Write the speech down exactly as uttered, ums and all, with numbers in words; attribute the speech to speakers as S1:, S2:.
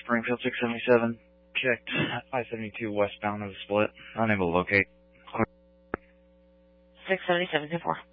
S1: Springfield six seventy-seven. Checked five seventy-two westbound of the split. Unable to locate.
S2: six seventy-seven, ten four.